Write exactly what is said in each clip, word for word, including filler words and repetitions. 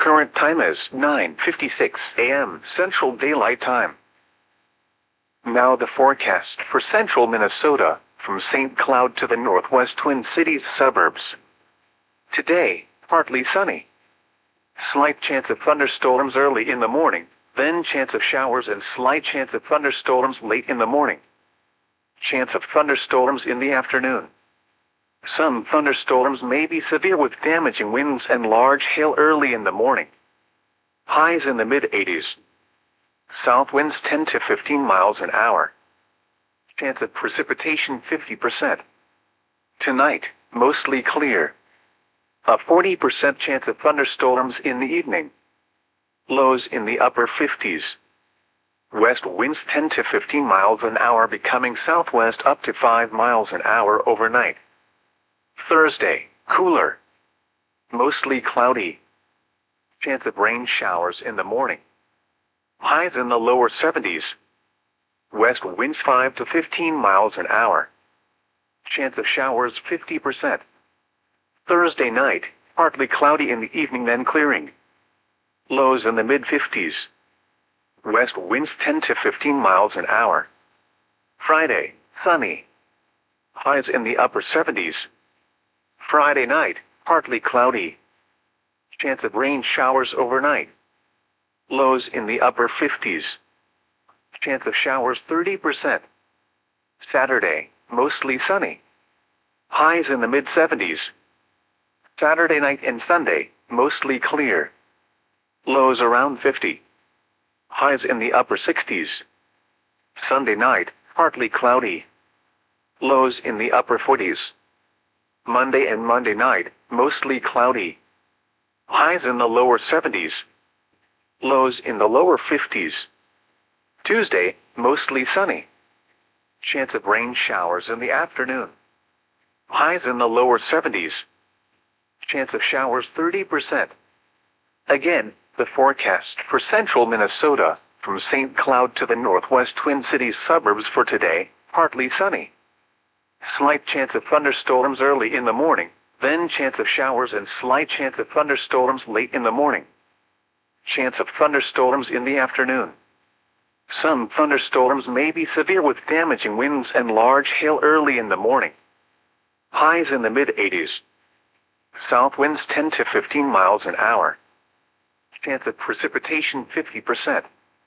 current time is nine fifty-six a m Central Daylight Time. Now the forecast for central Minnesota, from Saint Cloud to the northwest Twin Cities suburbs. Today, partly sunny. Slight chance of thunderstorms early in the morning, then chance of showers and slight chance of thunderstorms late in the morning. Chance of thunderstorms in the afternoon. Some thunderstorms may be severe with damaging winds and large hail early in the morning. Highs in the mid eighties. South winds ten to fifteen miles an hour. Chance of precipitation fifty percent. Tonight, mostly clear. A forty percent chance of thunderstorms in the evening. Lows in the upper fifties. West winds ten to fifteen miles an hour becoming southwest up to five miles an hour overnight. Thursday, cooler. Mostly cloudy. Chance of rain showers in the morning. Highs in the lower seventies. West winds five to fifteen miles an hour. Chance of showers fifty percent. Thursday night, partly cloudy in the evening then clearing. Lows in the mid fifties. West winds ten to fifteen miles an hour. Friday, sunny. Highs in the upper seventies. Friday night, partly cloudy. Chance of rain showers overnight. Lows in the upper fifties. Chance of showers thirty percent. Saturday, mostly sunny. Highs in the mid seventies. Saturday night and Sunday, mostly clear. Lows around fifty. Highs in the upper sixties. Sunday night, partly cloudy. Lows in the upper forties. Monday and Monday night, mostly cloudy. Highs in the lower seventies. Lows in the lower fifties. Tuesday, mostly sunny. Chance of rain showers in the afternoon. Highs in the lower seventies. Chance of showers thirty percent. Again, the forecast for central Minnesota, from Saint Cloud to the northwest Twin Cities suburbs for today, partly sunny. Slight chance of thunderstorms early in the morning, then chance of showers and slight chance of thunderstorms late in the morning. Chance of thunderstorms in the afternoon. Some thunderstorms may be severe with damaging winds and large hail early in the morning. Highs in the mid eighties. South winds ten to fifteen miles an hour. Chance of precipitation fifty percent.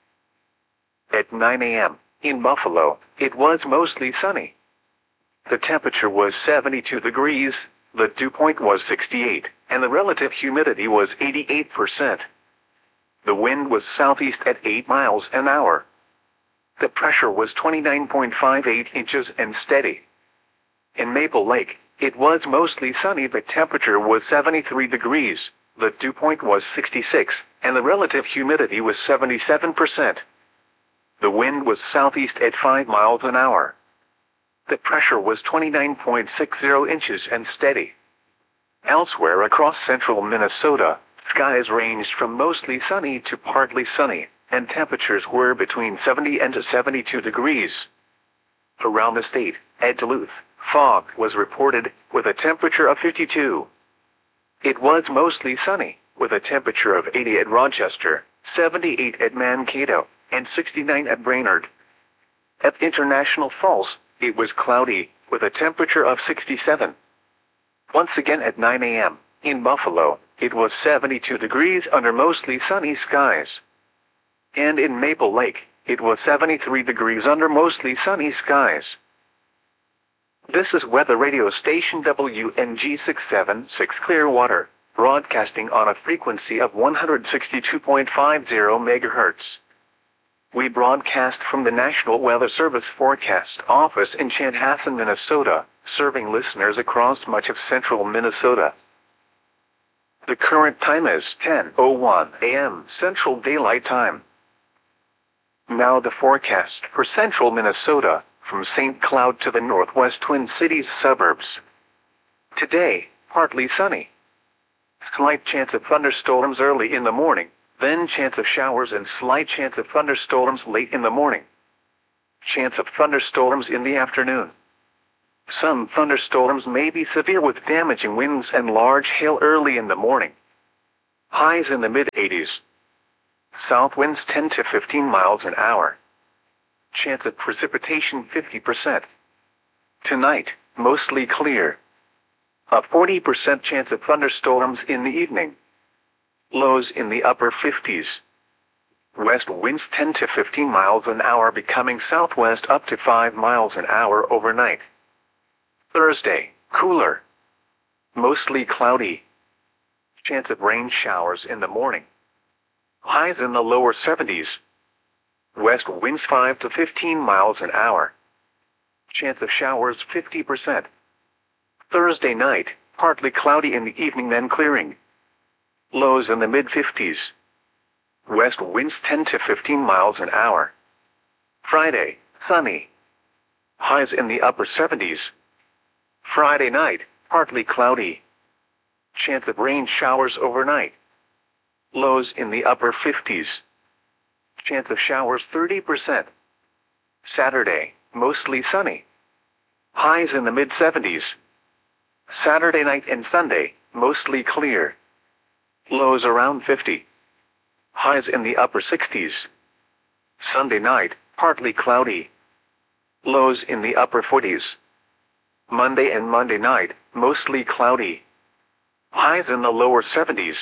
At nine a m in Buffalo, it was mostly sunny. The temperature was seventy-two degrees, the dew point was sixty-eight, and the relative humidity was eighty-eight percent. The wind was southeast at eight miles an hour. The pressure was twenty-nine point five eight inches and steady. In Maple Lake, it was mostly sunny. The temperature was seventy-three degrees, the dew point was sixty-six, and the relative humidity was seventy-seven percent. The wind was southeast at five miles an hour. The pressure was twenty-nine point six zero inches and steady. Elsewhere across central Minnesota, skies ranged from mostly sunny to partly sunny, and temperatures were between seventy and seventy-two degrees. Around the state, at Duluth, fog was reported, with a temperature of fifty-two. It was mostly sunny, with a temperature of eighty at Rochester, seventy-eight at Mankato, and sixty-nine at Brainerd. At International Falls, it was cloudy, with a temperature of sixty-seven. Once again at nine a m in Buffalo, it was seventy-two degrees under mostly sunny skies. And in Maple Lake, it was seventy-three degrees under mostly sunny skies. This is weather radio station W N G six seven six Clearwater, broadcasting on a frequency of one hundred sixty-two point five zero megahertz. We broadcast from the National Weather Service Forecast Office in Chanhassen, Minnesota, serving listeners across much of central Minnesota. The current time is ten oh one a m Central Daylight Time. Now the forecast for central Minnesota, from Saint Cloud to the northwest Twin Cities suburbs. Today, partly sunny. Slight chance of thunderstorms early in the morning, then chance of showers and slight chance of thunderstorms late in the morning. Chance of thunderstorms in the afternoon. Some thunderstorms may be severe with damaging winds and large hail early in the morning. Highs in the mid eighties. South winds ten to fifteen miles an hour. Chance of precipitation fifty percent. Tonight, mostly clear. A forty percent chance of thunderstorms in the evening. Lows in the upper fifties. West winds ten to fifteen miles an hour becoming southwest up to five miles an hour overnight. Thursday, cooler. Mostly cloudy. Chance of rain showers in the morning. Highs in the lower seventies. West winds five to fifteen miles an hour. Chance of showers fifty percent. Thursday night, partly cloudy in the evening then clearing. Lows in the mid fifties. West winds ten to fifteen miles an hour. Friday, sunny. Highs in the upper seventies. Friday night, partly cloudy. Chance of rain showers overnight. Lows in the upper fifties. Chance of showers thirty percent. Saturday, mostly sunny. Highs in the mid seventies. Saturday night and Sunday, mostly clear. Lows around fifty. Highs in the upper sixties. Sunday night, partly cloudy. Lows in the upper forties. Monday and Monday night, mostly cloudy. Highs in the lower seventies.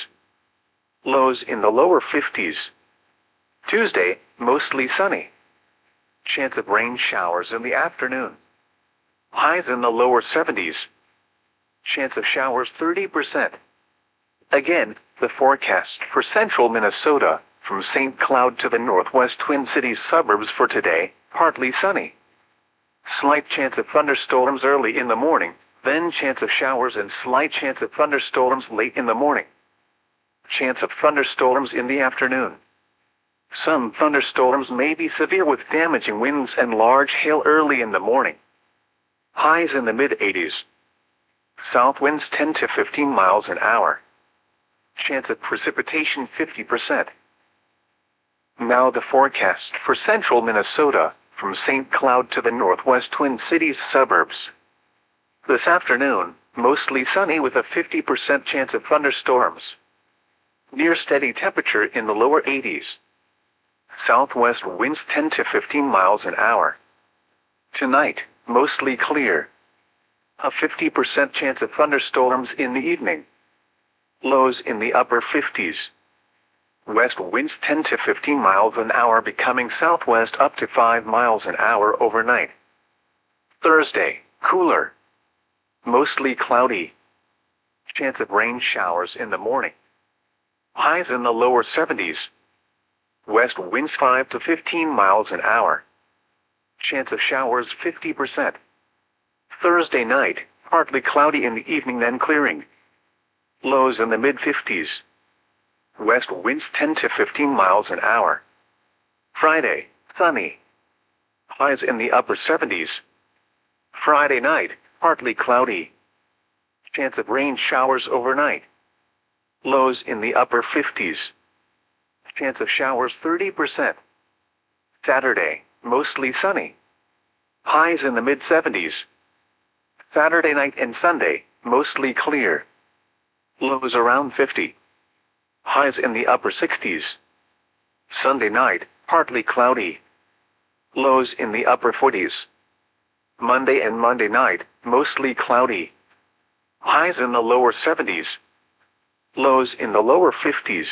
Lows in the lower fifties. Tuesday, mostly sunny. Chance of rain showers in the afternoon. Highs in the lower seventies. Chance of showers thirty percent. Again, the forecast for central Minnesota, from Saint Cloud to the northwest Twin Cities suburbs for today, partly sunny. Slight chance of thunderstorms early in the morning, then chance of showers and slight chance of thunderstorms late in the morning. Chance of thunderstorms in the afternoon. Some thunderstorms may be severe with damaging winds and large hail early in the morning. Highs in the mid eighties. South winds ten to fifteen miles an hour. Chance of precipitation fifty percent. Now the forecast for central Minnesota, from Saint Cloud to the northwest Twin Cities suburbs. This afternoon, mostly sunny with a fifty percent chance of thunderstorms. Near steady temperature in the lower eighties. Southwest winds ten to fifteen miles an hour. Tonight, mostly clear. A fifty percent chance of thunderstorms in the evening. Lows in the upper fifties. West winds ten to fifteen miles an hour becoming southwest up to five miles an hour overnight. Thursday, cooler. Mostly cloudy. Chance of rain showers in the morning. Highs in the lower seventies. West winds five to fifteen miles an hour. Chance of showers fifty percent. Thursday night, partly cloudy in the evening then clearing. Lows in the mid fifties. West winds ten to fifteen miles an hour. Friday, sunny. Highs in the upper seventies. Friday night, partly cloudy. Chance of rain showers overnight. Lows in the upper fifties. Chance of showers thirty percent. Saturday, mostly sunny. Highs in the mid seventies. Saturday night and Sunday, mostly clear. Lows around fifty. Highs in the upper sixties. Sunday night, partly cloudy. Lows in the upper forties. Monday and Monday night, mostly cloudy. Highs in the lower seventies. Lows in the lower fifties.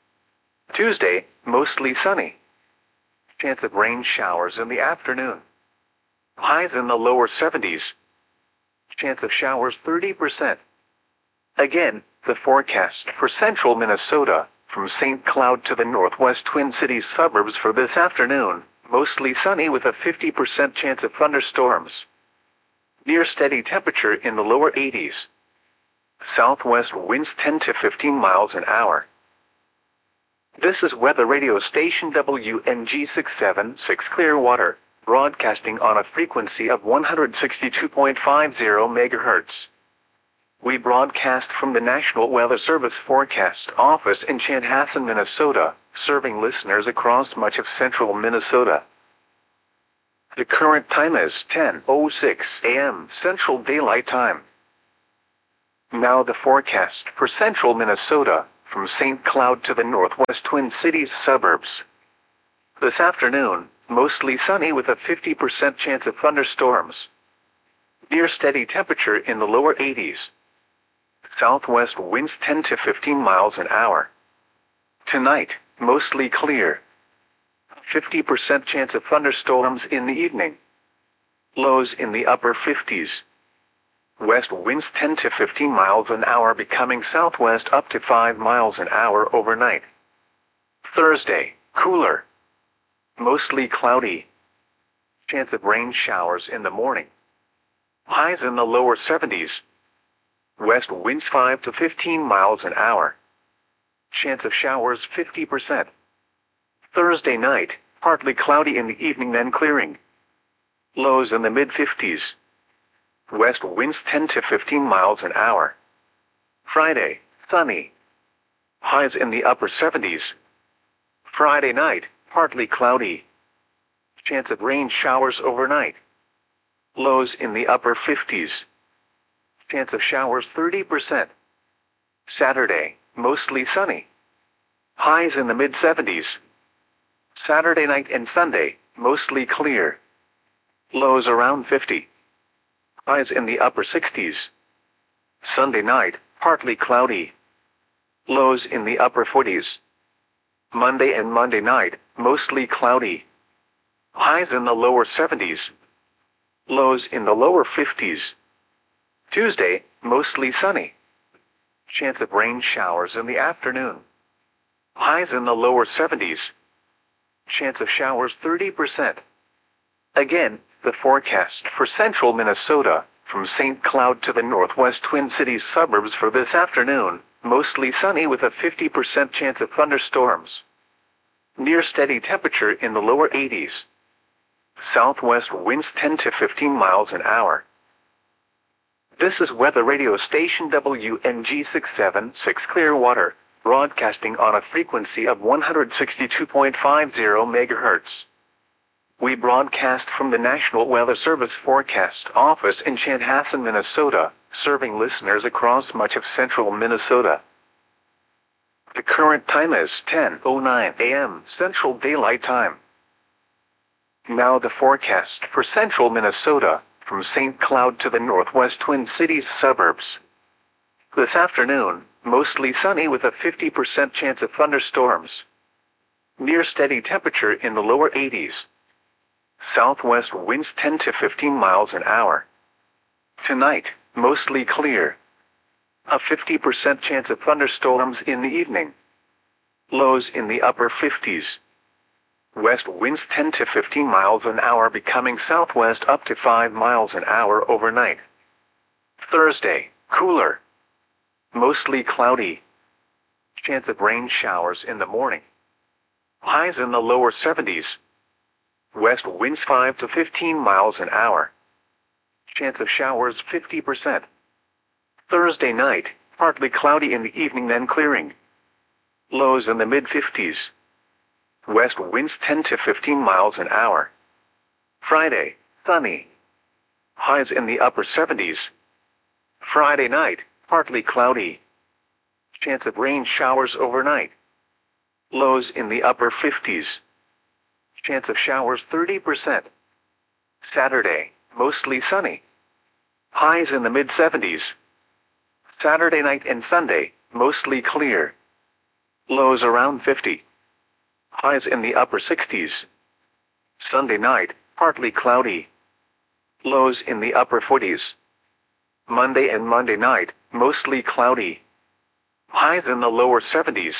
Tuesday, mostly sunny. Chance of rain showers in the afternoon. Highs in the lower seventies. Chance of showers thirty percent. Again, the forecast for central Minnesota, from Saint Cloud to the northwest Twin Cities suburbs for this afternoon, mostly sunny with a fifty percent chance of thunderstorms. Near steady temperature in the lower eighties. Southwest winds ten to fifteen miles an hour. This is weather radio station W N G six seven six Clearwater, broadcasting on a frequency of one hundred sixty-two point five zero megahertz. We broadcast from the National Weather Service Forecast Office in Chanhassen, Minnesota, serving listeners across much of central Minnesota. The current time is ten oh six a m Central Daylight Time. Now the forecast for central Minnesota, from Saint Cloud to the northwest Twin Cities suburbs. This afternoon, mostly sunny with a fifty percent chance of thunderstorms. Near steady temperature in the lower eighties. Southwest winds ten to fifteen miles an hour. Tonight, mostly clear. fifty percent chance of thunderstorms in the evening. Lows in the upper fifties. West winds ten to fifteen miles an hour becoming southwest up to five miles an hour overnight. Thursday, cooler. Mostly cloudy. Chance of rain showers in the morning. Highs in the lower seventies. West winds five to fifteen miles an hour. Chance of showers fifty percent. Thursday night, partly cloudy in the evening then clearing. Lows in the mid fifties. West winds ten to fifteen miles an hour. Friday, sunny. Highs in the upper seventies. Friday night, partly cloudy. Chance of rain showers overnight. Lows in the upper fifties. Chance of showers thirty percent. Saturday, mostly sunny. Highs in the mid seventies. Saturday night and Sunday, mostly clear. Lows around fifty. Highs in the upper sixties. Sunday night, partly cloudy. Lows in the upper forties. Monday and Monday night, mostly cloudy. Highs in the lower seventies. Lows in the lower fifties. Tuesday, mostly sunny. Chance of rain showers in the afternoon. Highs in the lower seventies. Chance of showers thirty percent. Again, the forecast for central Minnesota, from Saint Cloud to the northwest Twin Cities suburbs for this afternoon, mostly sunny with a fifty percent chance of thunderstorms. Near steady temperature in the lower eighties. Southwest winds ten to fifteen miles an hour. This is weather radio station W N G six seven six Clearwater, broadcasting on a frequency of one hundred sixty-two point five zero megahertz. We broadcast from the National Weather Service Forecast Office in Chanhassen, Minnesota, serving listeners across much of central Minnesota. The current time is ten oh nine a m Central Daylight Time. Now the forecast for central Minnesota, from Saint Cloud to the northwest Twin Cities suburbs. This afternoon, mostly sunny with a fifty percent chance of thunderstorms. Near steady temperature in the lower eighties. Southwest winds ten to fifteen miles an hour. Tonight, mostly clear. A fifty percent chance of thunderstorms in the evening. Lows in the upper fifties. West winds ten to fifteen miles an hour becoming southwest up to five miles an hour overnight. Thursday, cooler. Mostly cloudy. Chance of rain showers in the morning. Highs in the lower seventies. West winds five to fifteen miles an hour. Chance of showers fifty percent. Thursday night, partly cloudy in the evening then clearing. Lows in the mid fifties. West winds ten to fifteen miles an hour. Friday, sunny. Highs in the upper seventies. Friday night, partly cloudy. Chance of rain showers overnight. Lows in the upper fifties. Chance of showers thirty percent. Saturday, mostly sunny. Highs in the mid seventies. Saturday night and Sunday, mostly clear. Lows around fifty. Highs in the upper sixties. Sunday night, partly cloudy. Lows in the upper forties. Monday and Monday night, mostly cloudy. Highs in the lower seventies.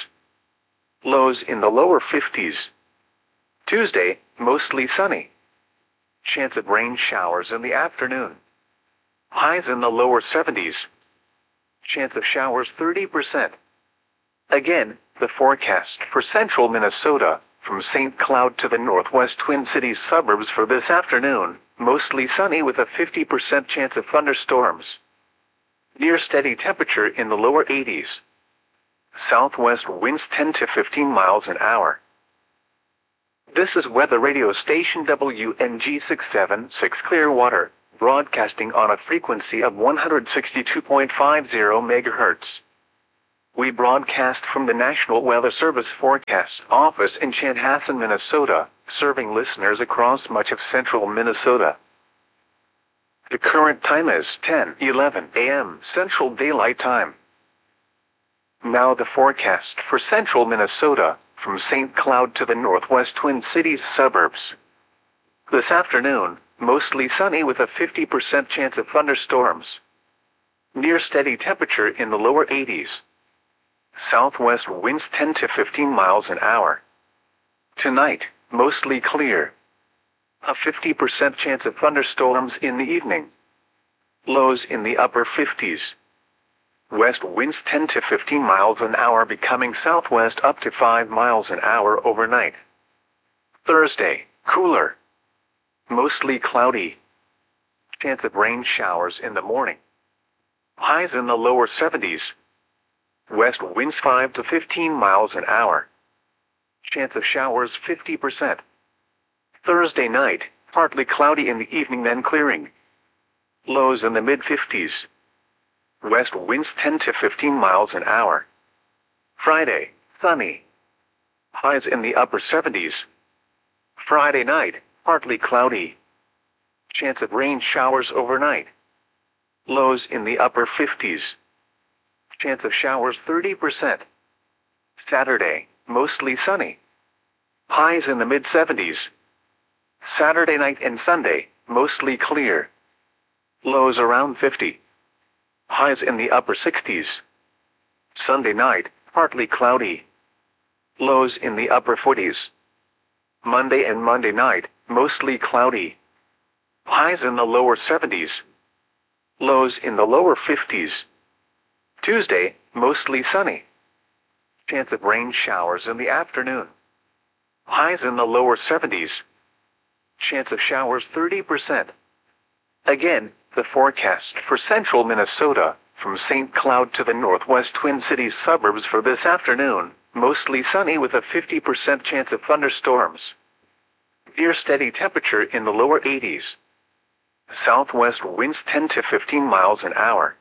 Lows in the lower fifties. Tuesday, mostly sunny. Chance of rain showers in the afternoon. Highs in the lower seventies. Chance of showers thirty percent. Again, the forecast for central Minnesota, from Saint Cloud to the northwest Twin Cities suburbs for this afternoon, mostly sunny with a fifty percent chance of thunderstorms. Near steady temperature in the lower eighties. Southwest winds ten to fifteen miles an hour. This is weather radio station W N G six seven six Clearwater, broadcasting on a frequency of one hundred sixty-two point five zero megahertz. We broadcast from the National Weather Service Forecast Office in Chanhassen, Minnesota, serving listeners across much of central Minnesota. The current time is ten eleven a m Central Daylight Time. Now the forecast for central Minnesota, from Saint Cloud to the northwest Twin Cities suburbs. This afternoon, mostly sunny with a fifty percent chance of thunderstorms. Near steady temperature in the lower eighties. Southwest winds ten to fifteen miles an hour. Tonight, mostly clear. A fifty percent chance of thunderstorms in the evening. Lows in the upper fifties. West winds ten to fifteen miles an hour becoming southwest up to five miles an hour overnight. Thursday, cooler. Mostly cloudy. Chance of rain showers in the morning. Highs in the lower seventies. West winds five to fifteen miles an hour. Chance of showers fifty percent. Thursday night, partly cloudy in the evening then clearing. Lows in the mid fifties. West winds ten to fifteen miles an hour. Friday, sunny. Highs in the upper seventies. Friday night, partly cloudy. Chance of rain showers overnight. Lows in the upper fifties. Chance of showers thirty percent. Saturday, mostly sunny. Highs in the mid seventies. Saturday night and Sunday, mostly clear. Lows around fifty. Highs in the upper sixties. Sunday night, partly cloudy. Lows in the upper forties. Monday and Monday night, mostly cloudy. Highs in the lower seventies. Lows in the lower fifties. Tuesday, mostly sunny. Chance of rain showers in the afternoon. Highs in the lower seventies. Chance of showers thirty percent. Again, the forecast for central Minnesota, from Saint Cloud to the northwest Twin Cities suburbs for this afternoon, mostly sunny with a fifty percent chance of thunderstorms. Near steady temperature in the lower eighties. Southwest winds ten to fifteen miles an hour.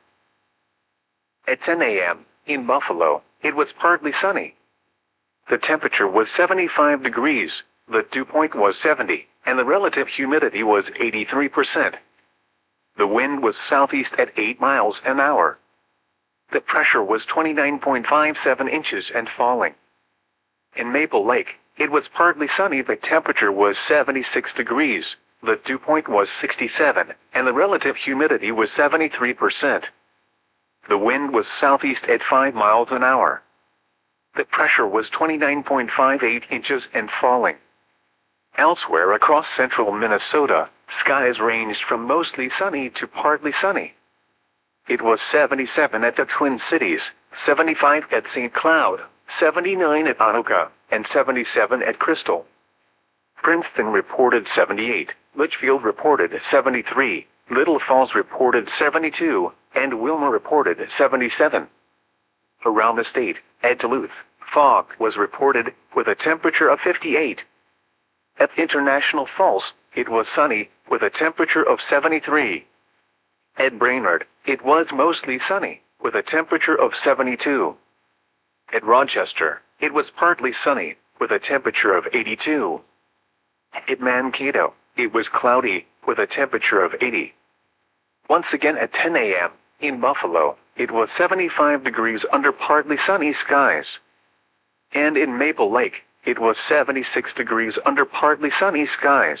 At ten a m, in Buffalo, it was partly sunny. The temperature was seventy-five degrees, the dew point was seventy, and the relative humidity was eighty-three percent. The wind was southeast at eight miles an hour. The pressure was twenty-nine point five seven inches and falling. In Maple Lake, it was partly sunny. The temperature was seventy-six degrees, the dew point was sixty-seven, and the relative humidity was seventy-three percent. The wind was southeast at five miles an hour. The pressure was twenty-nine point five eight inches and falling. Elsewhere across central Minnesota, skies ranged from mostly sunny to partly sunny. It was seventy-seven at the Twin Cities, seventy-five at Saint Cloud, seventy-nine at Anoka, and seventy-seven at Crystal. Princeton reported seventy-eight, Litchfield reported seventy-three, Little Falls reported seventy-two, and Wilmer reported seventy-seven. Around the state, at Duluth, fog was reported, with a temperature of fifty-eight. At International Falls, it was sunny, with a temperature of seventy-three. At Brainerd, it was mostly sunny, with a temperature of seventy-two. At Rochester, it was partly sunny, with a temperature of eighty-two. At Mankato, it was cloudy, with a temperature of eighty. Once again at ten a m, in Buffalo, it was seventy-five degrees under partly sunny skies. And in Maple Lake, it was seventy-six degrees under partly sunny skies.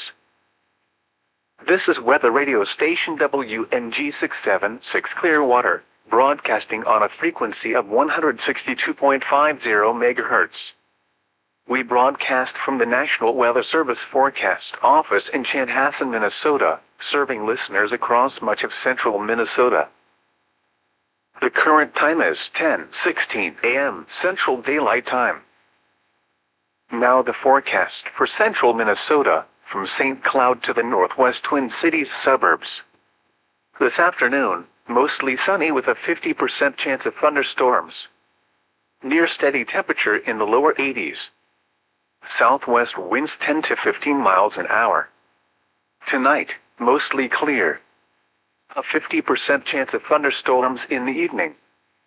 This is Weather Radio Station W N G six seven six Clearwater, broadcasting on a frequency of one hundred sixty-two point five zero megahertz. We broadcast from the National Weather Service Forecast Office in Chanhassen, Minnesota, serving listeners across much of central Minnesota. The current time is ten sixteen a m Central Daylight Time. Now the forecast for central Minnesota, from Saint Cloud to the northwest Twin Cities suburbs. This afternoon, mostly sunny with a fifty percent chance of thunderstorms. Near steady temperature in the lower eighties. Southwest winds ten to fifteen miles an hour. Tonight, mostly clear. A fifty percent chance of thunderstorms in the evening.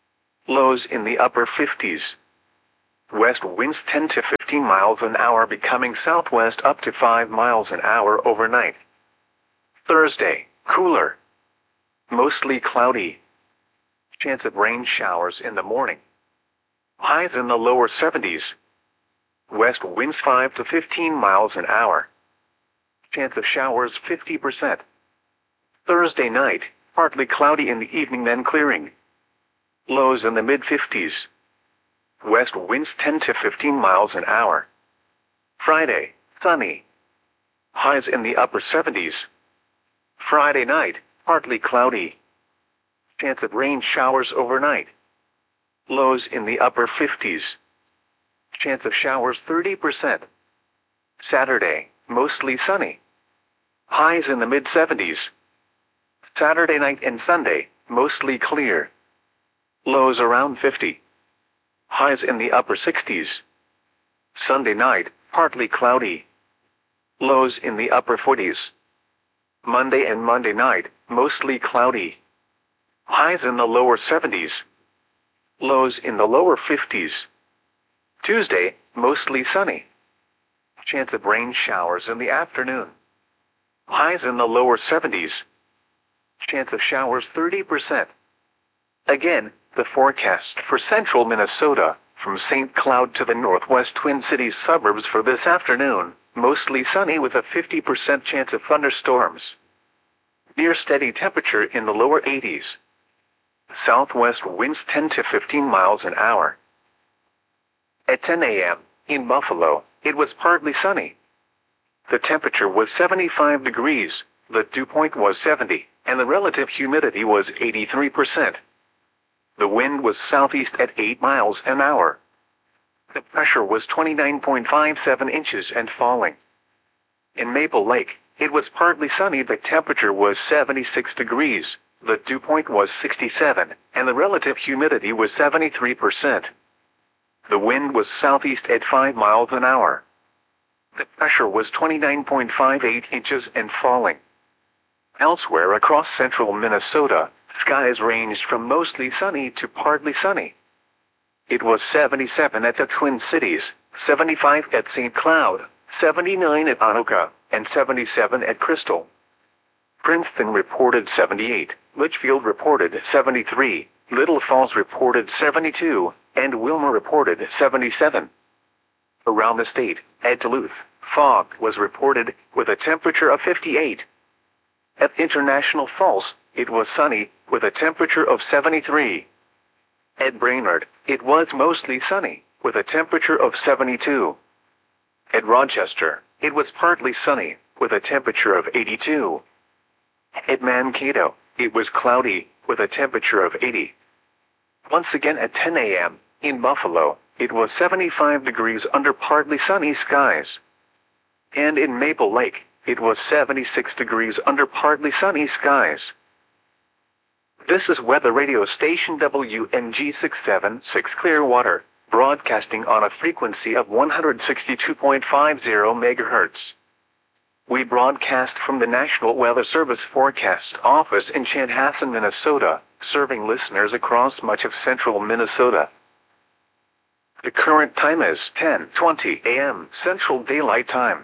Lows in the upper fifties. West winds ten to fifteen miles an hour becoming southwest up to five miles an hour overnight. Thursday, cooler. Mostly cloudy. Chance of rain showers in the morning. Highs in the lower seventies. West winds five to fifteen miles an hour. Chance of showers fifty percent. Thursday night, partly cloudy in the evening then clearing. Lows in the mid fifties. West winds ten to fifteen miles an hour. Friday, sunny. Highs in the upper seventies. Friday night, partly cloudy. Chance of rain showers overnight. Lows in the upper fifties. Chance of showers thirty percent. Saturday, mostly sunny. Highs in the mid seventies. Saturday night and Sunday, mostly clear. Lows around fifty. Highs in the upper sixties. Sunday night, partly cloudy. Lows in the upper forties. Monday and Monday night, mostly cloudy. Highs in the lower seventies. Lows in the lower fifties. Tuesday, mostly sunny. Chance of rain showers in the afternoon. Highs in the lower seventies. Chance of showers thirty percent. Again, the forecast for central Minnesota, from Saint Cloud to the northwest Twin Cities suburbs for this afternoon, mostly sunny with a fifty percent chance of thunderstorms. Near steady temperature in the lower eighties. Southwest winds ten to fifteen miles an hour. At ten a m, in Buffalo, it was partly sunny. The temperature was seventy-five degrees, the dew point was seventy, and the relative humidity was eighty-three percent. The wind was southeast at eight miles an hour. The pressure was twenty-nine point five seven inches and falling. In Maple Lake, it was partly sunny. The temperature was seventy-six degrees, the dew point was sixty-seven, and the relative humidity was seventy-three percent. The wind was southeast at five miles an hour. The pressure was twenty-nine point five eight inches and falling. Elsewhere across central Minnesota, skies ranged from mostly sunny to partly sunny. It was seventy-seven at the Twin Cities, seventy-five at Saint Cloud, seventy-nine at Anoka, and seventy-seven at Crystal. Princeton reported seventy-eight, Litchfield reported seventy-three, Little Falls reported seventy-two, and Wilmer reported seventy-seven. Around the state, at Duluth, fog was reported, with a temperature of fifty-eight. At International Falls, it was sunny, with a temperature of seventy-three. At Brainerd, it was mostly sunny, with a temperature of seventy-two. At Rochester, it was partly sunny, with a temperature of eighty-two. At Mankato, it was cloudy, with a temperature of eighty. Once again at ten a m, in Buffalo, it was seventy-five degrees under partly sunny skies. And in Maple Lake, it was seventy-six degrees under partly sunny skies. This is weather radio station W N G six seven six Clearwater, broadcasting on a frequency of one hundred sixty-two point five zero megahertz. We broadcast from the National Weather Service Forecast Office in Chanhassen, Minnesota, serving listeners across much of central Minnesota. The current time is ten twenty a m Central Daylight Time.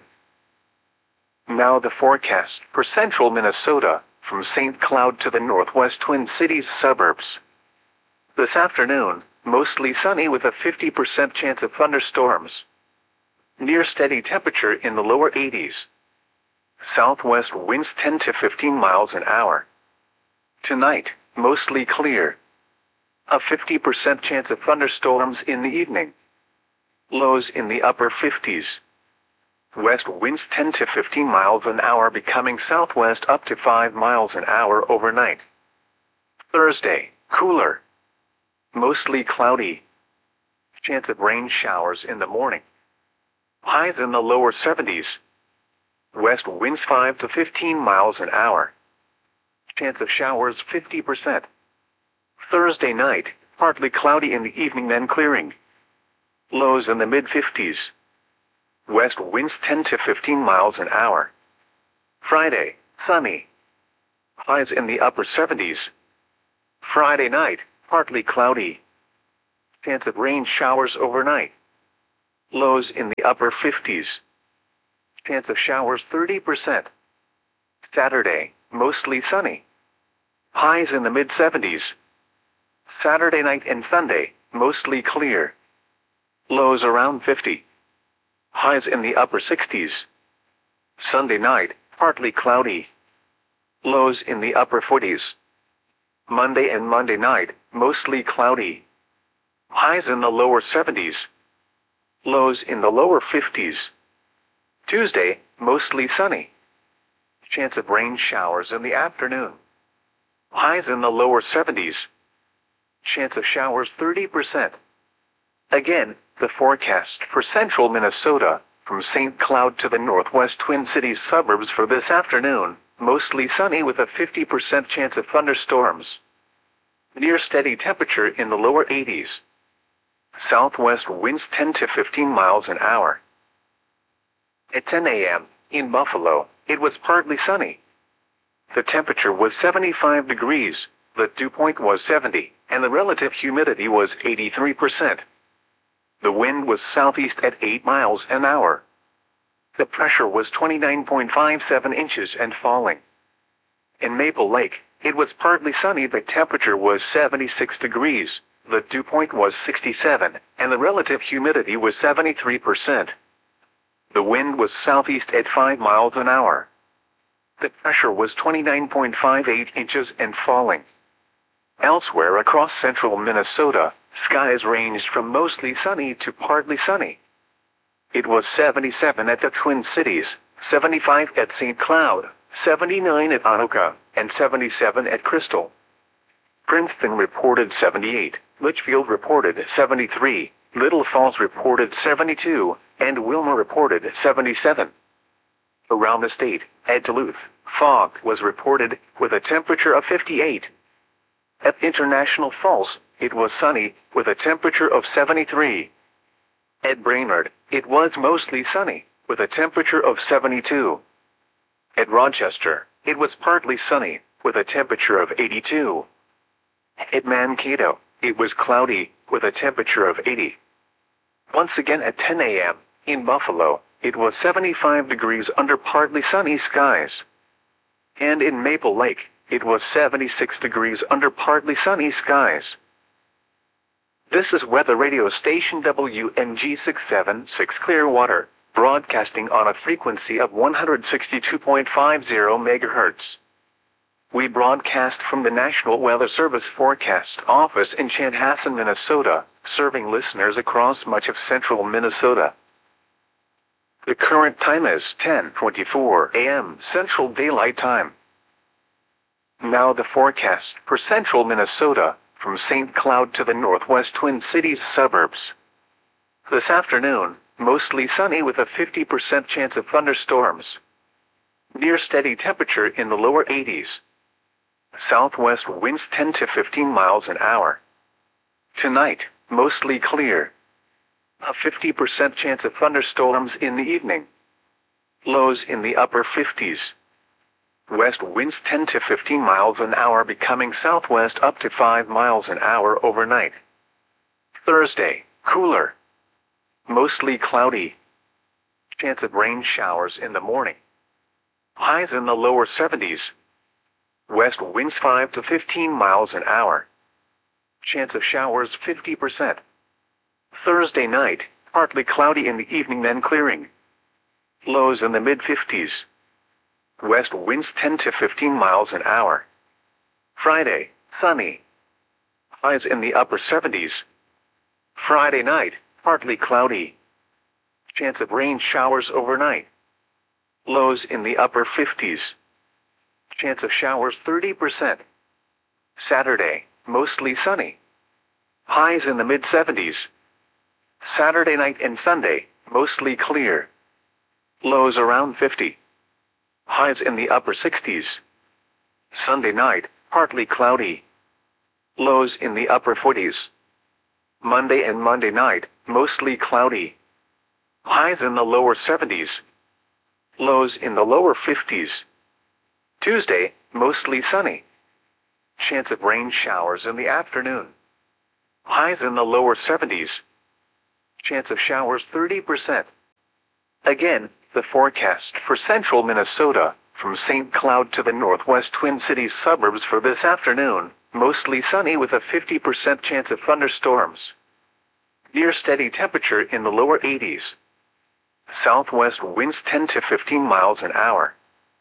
Now the forecast for central Minnesota, from Saint Cloud to the northwest Twin Cities suburbs. This afternoon, mostly sunny with a fifty percent chance of thunderstorms. Near steady temperature in the lower eighties. Southwest winds ten to fifteen miles an hour. Tonight, mostly clear. A fifty percent chance of thunderstorms in the evening. Lows in the upper fifties. West winds ten to fifteen miles an hour becoming southwest up to five miles an hour overnight. Thursday, cooler. Mostly cloudy. Chance of rain showers in the morning. Highs in the lower seventies. West winds five to fifteen miles an hour. Chance of showers fifty percent. Thursday night, partly cloudy in the evening then clearing. Lows in the mid fifties. West winds ten to fifteen miles an hour. Friday, sunny. Highs in the upper seventies. Friday night, partly cloudy. Chance of rain showers overnight. Lows in the upper fifties. Chance of showers thirty percent. Saturday, mostly sunny. Highs in the mid seventies. Saturday night and Sunday, mostly clear. Lows around fifty. Highs in the upper sixties. Sunday night, partly cloudy. Lows in the upper forties. Monday and Monday night, mostly cloudy. Highs in the lower seventies. Lows in the lower fifties. Tuesday, mostly sunny. Chance of rain showers in the afternoon. Highs in the lower seventies. Chance of showers thirty percent. Again, the forecast for central Minnesota, from Saint Cloud to the northwest Twin Cities suburbs for this afternoon, mostly sunny with a fifty percent chance of thunderstorms. Near steady temperature in the lower eighties. Southwest winds ten to fifteen miles an hour. At ten a m, in Buffalo, it was partly sunny. The temperature was seventy-five degrees, the dew point was seventy, and the relative humidity was eighty-three percent. The wind was southeast at eight miles an hour. The pressure was twenty-nine point five seven inches and falling. In Maple Lake, it was partly sunny. The temperature was seventy-six degrees, the dew point was sixty-seven, and the relative humidity was seventy-three percent. The wind was southeast at five miles an hour. The pressure was twenty-nine point five eight inches and falling. Elsewhere across central Minnesota, skies ranged from mostly sunny to partly sunny. It was seventy-seven at the Twin Cities, seventy-five at Saint Cloud, seventy-nine at Anoka, and seventy-seven at Crystal. Princeton reported seventy-eight, Litchfield reported seventy-three, Little Falls reported seventy-two, and Wilmer reported seventy-seven. Around the state, at Duluth, fog was reported, with a temperature of fifty-eight. At International Falls, it was sunny, with a temperature of seventy-three. At Brainerd, it was mostly sunny, with a temperature of seventy-two. At Rochester, it was partly sunny, with a temperature of eighty-two. At Mankato, it was cloudy, with a temperature of eighty. Once again at ten a m, in Buffalo, it was seventy-five degrees under partly sunny skies. And in Maple Lake, it was seventy-six degrees under partly sunny skies. This is weather radio station W N G six seventy-six Clearwater, broadcasting on a frequency of one hundred sixty-two point five zero megahertz. We broadcast from the National Weather Service Forecast Office in Chanhassen, Minnesota, serving listeners across much of central Minnesota. The current time is ten twenty-four a m Central Daylight Time. Now the forecast for central Minnesota, from Saint Cloud to the northwest Twin Cities suburbs. This afternoon, mostly sunny with a fifty percent chance of thunderstorms. Near steady temperature in the lower eighties. Southwest winds ten to fifteen miles an hour. Tonight, mostly clear. A fifty percent chance of thunderstorms in the evening. Lows in the upper fifties. West winds ten to fifteen miles an hour becoming southwest up to five miles an hour overnight. Thursday, cooler. Mostly cloudy. Chance of rain showers in the morning. Highs in the lower seventies. West winds five to fifteen miles an hour. Chance of showers fifty percent. Thursday night, partly cloudy in the evening then clearing. Lows in the mid fifties. West winds ten to fifteen miles an hour. Friday, sunny. Highs in the upper seventies. Friday night, partly cloudy. Chance of rain showers overnight. Lows in the upper fifties. Chance of showers thirty percent. Saturday, mostly sunny. Highs in the mid seventies. Saturday night and Sunday, mostly clear. Lows around fifty. Highs in the upper sixties. Sunday night, partly cloudy. Lows in the upper forties. Monday and Monday night, mostly cloudy. Highs in the lower seventies. Lows in the lower fifties. Tuesday, mostly sunny. Chance of rain showers in the afternoon. Highs in the lower seventies. Chance of showers thirty percent. Again, the forecast for central Minnesota, from Saint Cloud to the northwest Twin Cities suburbs for this afternoon, mostly sunny with a fifty percent chance of thunderstorms. Near steady temperature in the lower eighties. Southwest winds ten to fifteen miles an hour.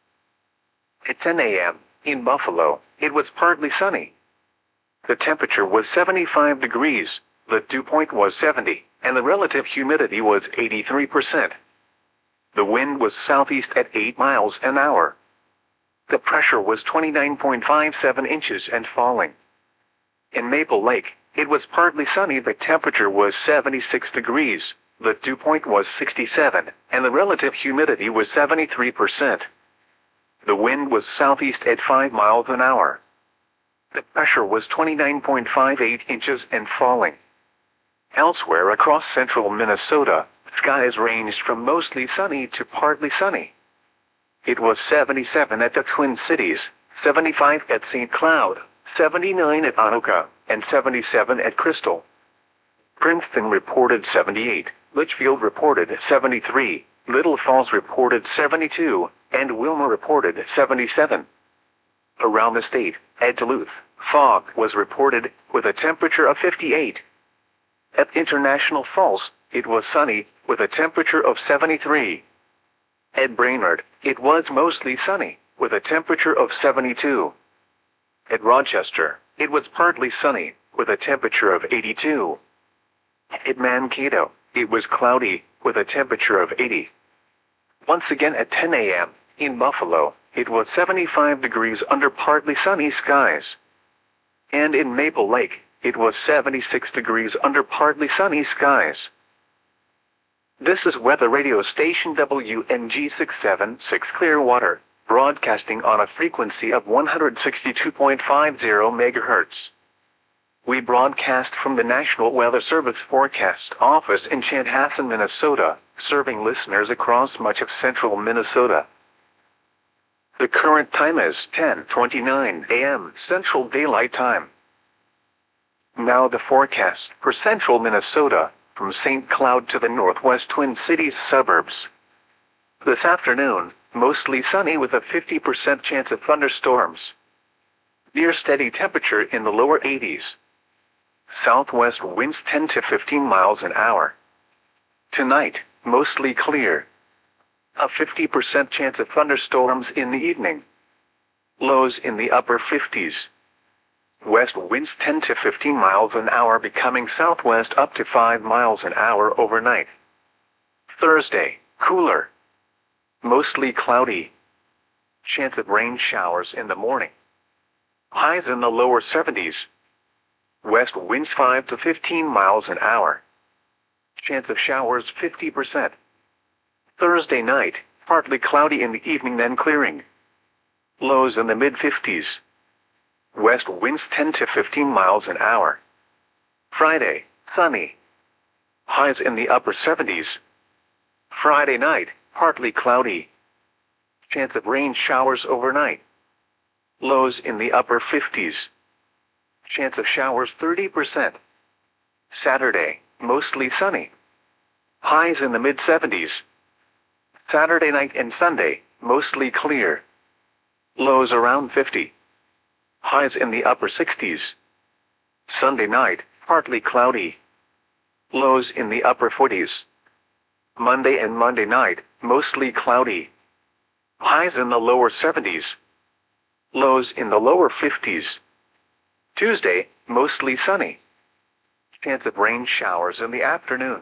At ten a m, in Buffalo, it was partly sunny. The temperature was seventy-five degrees, the dew point was seventy, and the relative humidity was eighty-three percent. The wind was southeast at eight miles an hour. The pressure was twenty-nine point five seven inches and falling. In Maple Lake, it was partly sunny. The temperature was seventy-six degrees, the dew point was sixty-seven, and the relative humidity was seventy-three percent. The wind was southeast at five miles an hour. The pressure was twenty-nine point five eight inches and falling. Elsewhere across central Minnesota, skies ranged from mostly sunny to partly sunny. It was seventy-seven at the Twin Cities, seventy-five at Saint Cloud, seventy-nine at Anoka, and seventy-seven at Crystal. Princeton reported seventy-eight, Litchfield reported seventy-three, Little Falls reported seventy-two, and Wilmer reported seventy-seven. Around the state, at Duluth, fog was reported, with a temperature of fifty-eight. At International Falls, it was sunny, with a temperature of seventy-three. At Brainerd, it was mostly sunny, with a temperature of seventy-two. At Rochester, it was partly sunny, with a temperature of eighty-two. At Mankato, it was cloudy, with a temperature of eighty. Once again at ten a m, in Buffalo, it was seventy-five degrees under partly sunny skies. And in Maple Lake, it was seventy-six degrees under partly sunny skies. This is Weather Radio Station W N G six seven six Clearwater, broadcasting on a frequency of one hundred sixty-two point five zero megahertz. We broadcast from the National Weather Service Forecast Office in Chanhassen, Minnesota, serving listeners across much of central Minnesota. The current time is ten twenty-nine a m Central Daylight Time. Now the forecast for central Minnesota, from Saint Cloud to the northwest Twin Cities suburbs. This afternoon, mostly sunny with a fifty percent chance of thunderstorms. Near steady temperature in the lower eighties. Southwest winds ten to fifteen miles an hour. Tonight, mostly clear. A fifty percent chance of thunderstorms in the evening. Lows in the upper fifties. West winds ten to fifteen miles an hour, becoming southwest up to five miles an hour overnight. Thursday, cooler. Mostly cloudy. Chance of rain showers in the morning. Highs in the lower seventies. West winds five to fifteen miles an hour. Chance of showers fifty percent. Thursday night, partly cloudy in the evening, then clearing. Lows in the mid-fifties. West winds ten to fifteen miles an hour. Friday, sunny. Highs in the upper seventies. Friday night, partly cloudy. Chance of rain showers overnight. Lows in the upper fifties. Chance of showers thirty percent. Saturday, mostly sunny. Highs in the mid-seventies. Saturday night and Sunday, mostly clear. Lows around fifty. Highs in the upper sixties. Sunday night, partly cloudy. Lows in the upper forties. Monday and Monday night, mostly cloudy. Highs in the lower seventies. Lows in the lower fifties. Tuesday, mostly sunny. Chance of rain showers in the afternoon.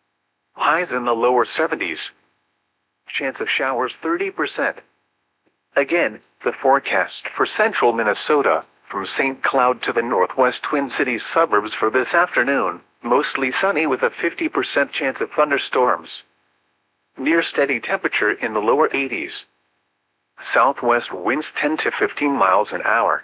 Highs in the lower seventies. Chance of showers thirty percent. Again, the forecast for central Minnesota, from Saint Cloud to the northwest Twin Cities suburbs for this afternoon, mostly sunny with a fifty percent chance of thunderstorms. Near steady temperature in the lower eighties. Southwest winds ten to fifteen miles an hour.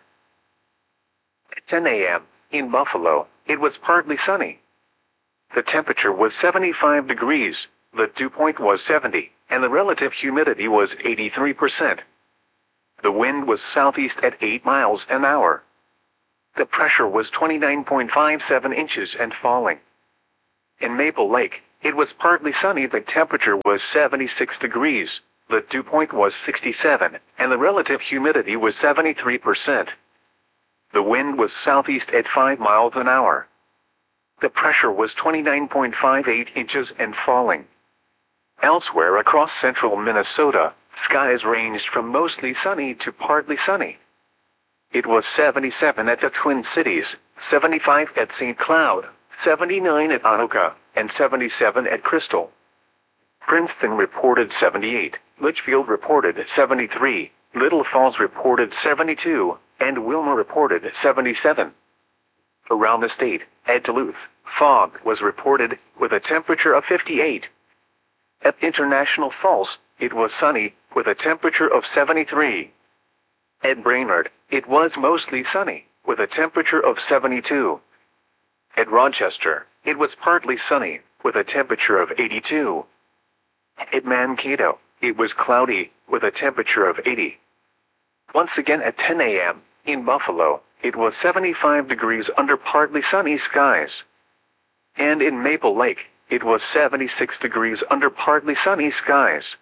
At ten a m, in Buffalo, it was partly sunny. The temperature was seventy-five degrees, the dew point was seventy, and the relative humidity was eighty-three percent. The wind was southeast at eight miles an hour. The pressure was twenty-nine point five seven inches and falling. In Maple Lake, it was partly sunny. The temperature was seventy-six degrees, the dew point was sixty-seven, and the relative humidity was seventy-three percent. The wind was southeast at five miles an hour. The pressure was twenty-nine point five eight inches and falling. Elsewhere across central Minnesota, skies ranged from mostly sunny to partly sunny. It was seventy-seven at the Twin Cities, seventy-five at Saint Cloud, seventy-nine at Anoka, and seventy-seven at Crystal. Princeton reported seventy-eight, Litchfield reported seventy-three, Little Falls reported seventy-two, and Wilma reported seventy-seven. Around the state, at Duluth, fog was reported, with a temperature of fifty-eight. At International Falls, it was sunny, with a temperature of seventy-three. At Brainerd, it was mostly sunny, with a temperature of seventy-two. At Rochester, it was partly sunny, with a temperature of eighty-two. At Mankato, it was cloudy, with a temperature of eighty. Once again at ten a m, in Buffalo, it was seventy-five degrees under partly sunny skies. And in Maple Lake, it was seventy-six degrees under partly sunny skies.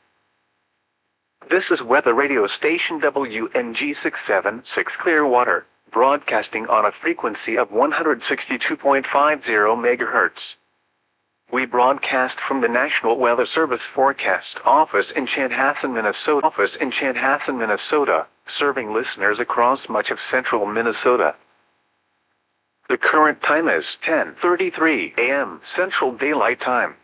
This is weather radio station W N G six seventy-six Clearwater, broadcasting on a frequency of one hundred sixty-two point five zero megahertz. We broadcast from the National Weather Service Forecast Office in Chanhassen, Minnesota, office in Chanhassen, Minnesota, serving listeners across much of central Minnesota. The current time is ten thirty-three a m Central Daylight Time.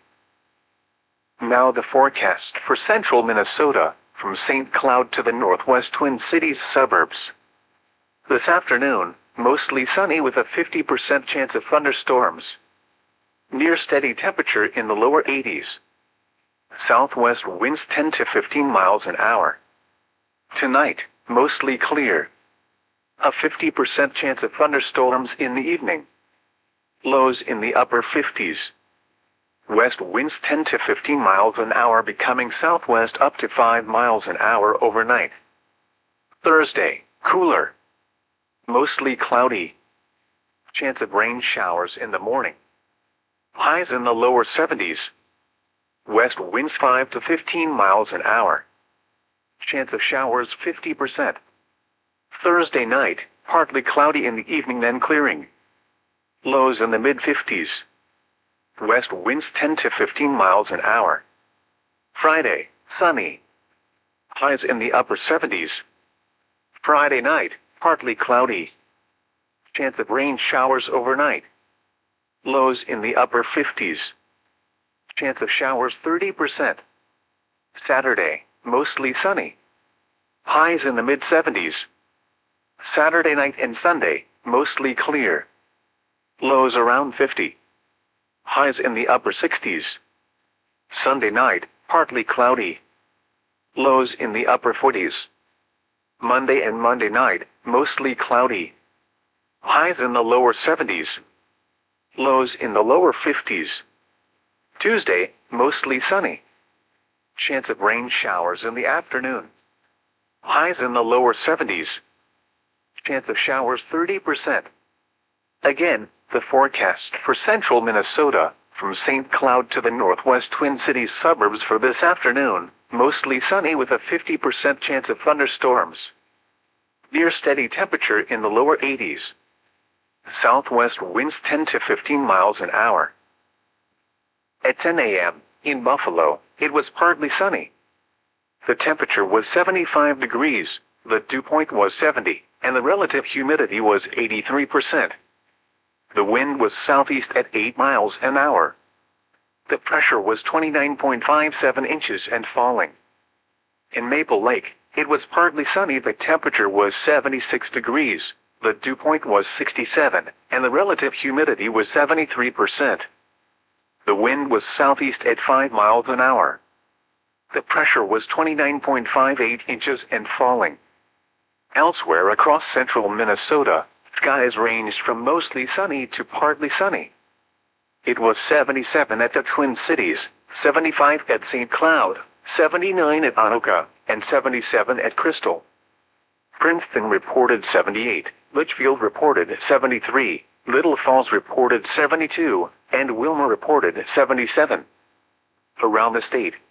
Now the forecast for central Minnesota, from Saint Cloud to the northwest Twin Cities suburbs. This afternoon, mostly sunny with a fifty percent chance of thunderstorms. Near steady temperature in the lower eighties. Southwest winds ten to fifteen miles an hour. Tonight, mostly clear. A fifty percent chance of thunderstorms in the evening. Lows in the upper fifties. West winds ten to fifteen miles an hour, becoming southwest up to five miles an hour overnight. Thursday, cooler. Mostly cloudy. Chance of rain showers in the morning. Highs in the lower seventies. West winds five to fifteen miles an hour. Chance of showers fifty percent. Thursday night, partly cloudy in the evening, then clearing. Lows in the mid fifties. West winds ten to fifteen miles an hour. Friday, sunny. Highs in the upper seventies. Friday night, partly cloudy. Chance of rain showers overnight. Lows in the upper fifties. Chance of showers thirty percent. Saturday, mostly sunny. Highs in the mid seventies. Saturday night and Sunday, mostly clear. Lows around fifty. Highs in the upper sixties. Sunday night, partly cloudy. Lows in the upper forties. Monday and Monday night, mostly cloudy. Highs in the lower seventies. Lows in the lower fifties. Tuesday, mostly sunny. Chance of rain showers in the afternoon. Highs in the lower seventies. Chance of showers thirty percent. Again, the forecast for central Minnesota, from Saint Cloud to the northwest Twin Cities suburbs for this afternoon, mostly sunny with a fifty percent chance of thunderstorms. Near steady temperature in the lower eighties. Southwest winds ten to fifteen miles an hour. At ten a m, in Buffalo, it was partly sunny. The temperature was seventy-five degrees, the dew point was seventy, and the relative humidity was eighty-three percent. The wind was southeast at eight miles an hour. The pressure was twenty-nine point five seven inches and falling. In Maple Lake, it was partly sunny. The temperature was seventy-six degrees, the dew point was sixty-seven, and the relative humidity was seventy-three percent. The wind was southeast at five miles an hour. The pressure was twenty-nine point five eight inches and falling. Elsewhere across central Minnesota, skies ranged from mostly sunny to partly sunny. It was seventy-seven at the Twin Cities, seventy-five at Saint Cloud, seventy-nine at Anoka, and seventy-seven at Crystal. Princeton reported seventy-eight, Litchfield reported seventy-three, Little Falls reported seventy-two, and Wilmer reported seventy-seven. Around the state,